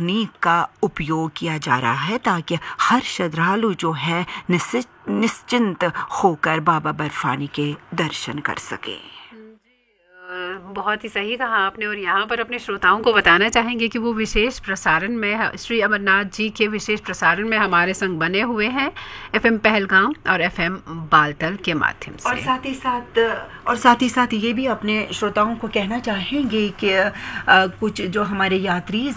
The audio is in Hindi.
तकनीक का उपयोग किया जा रहा है ताकि हर श्रद्धालु जो है निश्चिंत होकर बाबा बर्फानी के दर्शन कर सके। बहुत ही सही कहा आपने। और यहाँ पर अपने श्रोताओं को बताना चाहेंगे कि वो विशेष प्रसारण में श्री अमरनाथ जी के विशेष प्रसारण में हमारे संग बने हुए हैं FM पहलगाम और FM बालतल के माध्यम से। और साथ ही साथ ये भी अपने श्रोताओं को कहना चाहेंगे कि कुछ जो हमारे यात्री